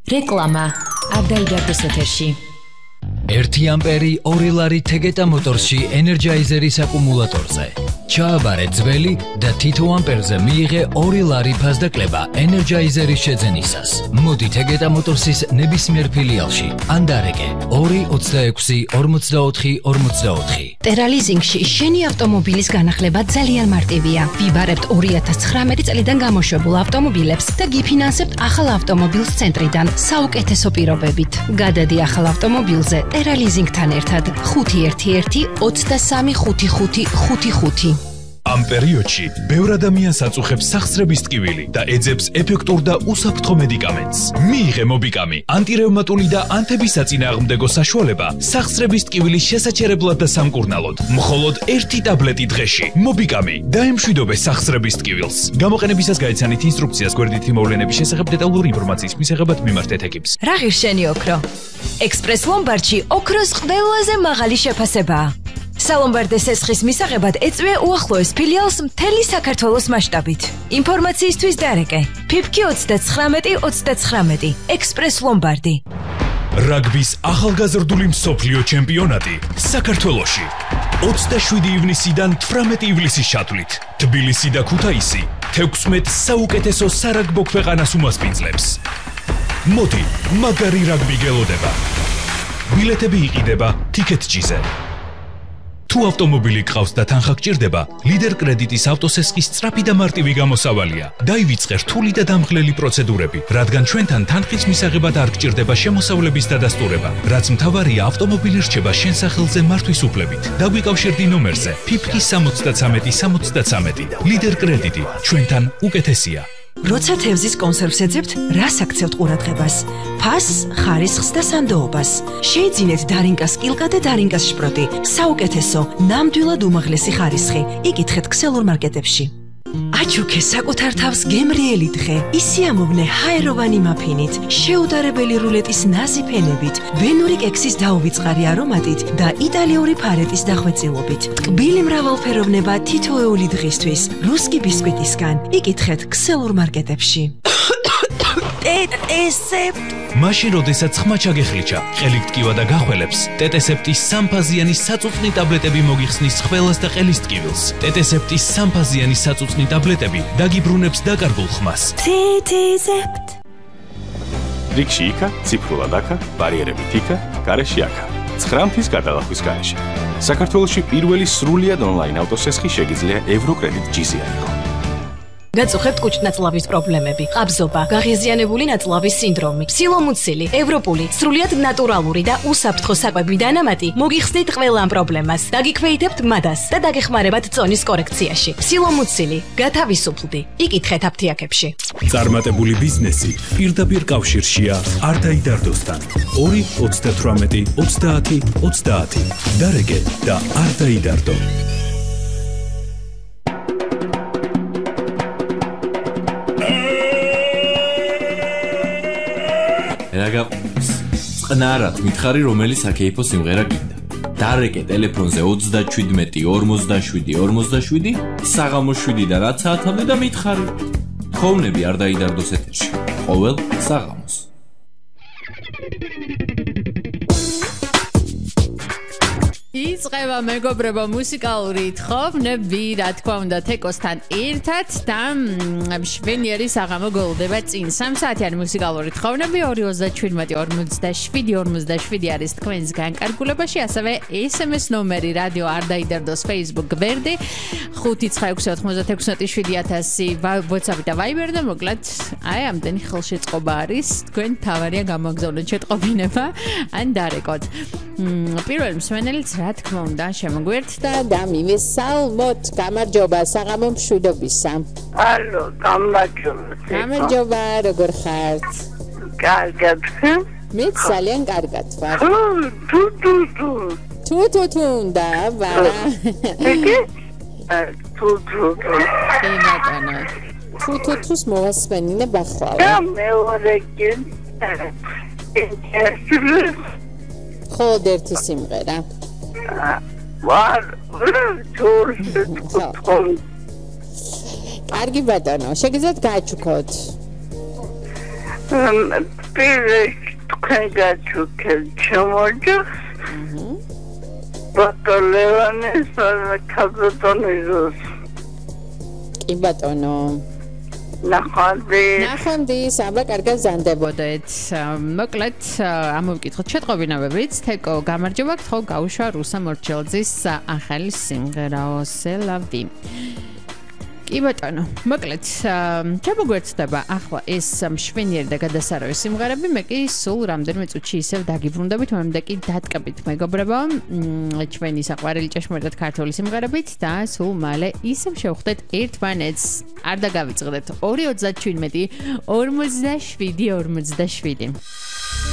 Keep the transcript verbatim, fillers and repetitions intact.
რეკლამა არ დაიდარდოს ეთერში. ერთი ამპერი ორი ლარი თეგეტა მოტორში ენერჯაიზერის აკუმულატორზე. ჩააბარე ძველი და თითო ამპერზე მიიღე ორი ლარი ფასდაკლება ენერჯაიზერის შეძენისას. მოდი თეგეტა მოტორსის ნებისმიერ ფილიალში. ან დარეკე ორი ოცდაექვსი ორმოცდაოთხი ორმოცდაოთხი. ტერალიზინგში შენი ავტომობილის განახლება ძალიან მარტივია. ვიბარებთ ორი ათას ცხრამეტი წლიდან გამოშვებულ ავტომობილებს და გიფინანსებთ ახალ ავტომობილს ცენტრიდან საუკეთესო პირობებით. გადადი ახალ ავტომობილზე ტერალიზინგთან ერთად ხუთი ერთი ერთი ოცდასამი ხუთი ხუთი ხუთი ხუთი. ამ პერიოდში ბევრ ადამიანს აწუხებს სახსრების ტკივილი და ეძებს ეფექტურ და უსაფრთხო მედიკამენტს. მიიღე მობიკამი, ანტირევმატული და ანთების საწინააღმდეგო საშუალება სახსრების ტკივილის შესაჩერებლად და სამკურნალოდ. მხოლოდ ერთი ტაბლეტი დღეში. მობიკამი დაემშვიდობე სახსრების ტკივილს. გამოყენებისას გაიცანით ინსტრუქციას გვერდითი მოვლენების შესახებ დეტალური ინფორმაციის მისაღებად მიმართეთ ეკიპს. რა ღირს შენი ოქრო? ექსპრეს ლომბარდში ოქროს ყველაზე მაღალი შეფასებაა. სალომბარდეს ესხის მისაღებად ეწვია უახლოეს ფილიალს მთელი საქართველოს მასშტაბით. ინფორმაციისთვის დარეკე ფიფკი ოცდაცხრამეტი ოცდაცხრამეტი ექსპრეს ლომბარდი. რაგბის ახალგაზრდული მსოფლიო ჩემპიონატი საქართველოში. ოცდაშვიდი ივნისიდან თვრამეტი ივლისის ჩათვლით. თბილისი და ქუთაისი თექვსმეტ საუკეთესო სარაგბო ქვეყანას უმასპინძლებს. მოდი, მაგარი რაგბი გელოდება. ბილეთები იყიდება TicketJet-ზე. თუ ავტომობილი გყავს და თანხა გჭირდება, ლიდერ კრედიტის ავტოსესხის სწრაფი და მარტივი გამოსავალია. დაივიწყე რთული და დამხლელი პროცედურები, რადგან ჩვენთან თანხის მისაღებად არ გჭირდება შემოსავლების დადასტურება, რაც მთავარია ავტომობილი რჩება შენ სახელზე მართვის უფლებით. დაგვიკავშირდი ნომერზე ფიფკი სამოცდაცამეტი სამოცდაცამეტი. ლიდერ კრედიტი ჩვენთან უკეთესია. როცა თევზის კონსერვს ეძებთ, რას აქცევთ ყურადღებას? ფასს, ხარისხს და სანდოობას. შეიძინეთ დარინკას კილკა და დარინკას შპროტი. საუკეთესო, ნამდვილად უმაღლესი ხარისხი. იკითხეთ ქსელურ მარკეტებში. აჩუქე საკუთარ თავს გემრიელი დღე. ისიამოვნე ჰაეროვანი მაფინით, შეუდარებელი რულეტის ნაზი ფენებით, ვენური კექსის დაუვიწყარი არომატით და იტალიური ფარეტის დახვეწილობით. ტკბილი მრავალფეროვნება თითოეული დღისთვის. რუსკი ბისკვიტისგან. იკითხეთ ქსელურ მარკეტებში. ტეტესეპტ მაშინ როდესაც ხმა ჩაგეხლიჩა, ყელი გტკივა და გახველებს, ტეტესეპტის სამფაზიანი საწუწნი ტაბლეტები მოგიხსნის ხველას და ყელის ტკივილს. ტეტესეპტის სამფაზიანი საწუწნი ტაბლეტები დაგიბრუნებს დაკარგულ ხმას. ტეტესეპტ რიგში იქა, ციფრულად აქა, ბარიერებით იქა, გარეშე აქა. ცხრამთის გადალახვის გარეშე. საქართველოში პირველი სრულიად ონლაინ ავტოსესხი შეგიძლია ევროკრედიტ ჯი-ზე აიღო. გაწუხებთ კუჭნაწლავის პრობლემები, ყაბზობა, გაღიზიანებული ნაწლავის სინდრომი, სილომუცილი, ევროპული, სრულიად ნატურალური და უსაფრთხო საკვები დანამატი მოგიხსნით ყველა ამ პრობლემას. დაგიქვეითებთ მადას და დაგეხმარებათ წონის კორექციაში. სილომუცილი, გათავისუფლდი. იკითხეთ აფთიაქებში. წარმატებული ბიზნესი პირდაპირ კავშირშია არ დაიდარდოსთან. ორი ოცდათვრამეტი ოცდაათი ოცდაათი. დარეკე და არ დაიდარდო. რაგა წყნარად მითხარი რომელი საკეიფო სიმღერა გინდა. დარეკე ტელეფონზე ოცდაჩვიდმეტი ორმოცდაშვიდი ორმოცდაშვიდი საღამოს შვიდი და რაც საათამდე და მითხარი. თხოვნები არ დაიდარდოს ეთერში. ყოველ საღამოს. იწყება მეგობრებო მუსიკალური თხოვნები, რა თქმა უნდა თეკოსთან ერთად და მშვენიერი საღამო გოლდება წინ. სამ საათიანი მუსიკალური თხოვნები ორი ოცდაჩვიდმეტი ორმოცდაშვიდი ორმოცდაშვიდი არის თქვენს განკარგულებაში, ასევე ეს ემ ეს ნომერი რადიო არ დაიდარდოს Facebook გვერდი ხუთი ცხრა ექვსი ოთხმოცდათექვსმეტი შვიდი ათასი WhatsApp და Viber და მოკლედ აი ამდენი ხელშეწყობა არის. თქვენ თავარია გამოგზავნოთ შეტყობინება ან დარეკოთ. პირველ მსმენელს რა თქმა უნდა შემოგვერთდა და მივესალმოთ. გამარჯობა საღამო მშვიდობისა. ალო, გამარჯობა. გამარჯობა, როგორ ხართ? კარგად. მე ძალიან კარგად ვარ. თუ თუ თუ. თუ თუ თუ და ვარა. ეკე? თუ თუ თუ. იმატანა. თუ თუ თუს მოვასმენინე ბახვალ. და მეორე კი. ხოდ ერთი სიმღერა. ვარ თურს თქო. კარგი ბატონო, შეგიძლიათ გააჩუქოთ. პირველ თქვენ გაჩუქეთ ჩემოჯახს. ბატონლევანის კაბოტონიზოს. კი ბატონო. ნახვამდი. ნახვამდი, საბა კარგად ზანდებოდეთ. მოკლედ, ამოვიკითხოთ შეტყობინებებით. თეკო, გამარჯობა, ხო გაუშვა რუსა მორჩელძის ახალი სიმღერაო სელავი. კი ბატონო, მოკლედ, ჩამოგვერცხდება ახლა ეს მშვენიერი და გადასარავი სიმღერები, მე კი სულ რამდენიმე წუთში ისევ დაგიბრუნდებით, მომდე კი დატკბით მეგობრებო, ჩვენი საყვარელი ჭეშმარიტად ქართული სიმღერებით და სულ მალე ისევ შევხვდეთ ერთმანეთს. არ დაგავიწყდეთ ორი ოცდაშვიდმეტი ორმოცდაშვიდი ორმოცდაშვიდი.